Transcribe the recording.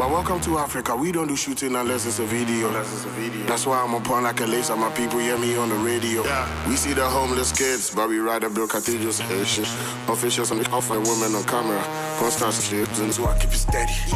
But welcome to Africa. We don't do shooting unless it's a video. That's why I'm upon like a laser. My people hear me on the radio. We see the homeless kids, but we ride and build cathedrals. Officials and offering women on camera. Constant shit, and so I keep it steady.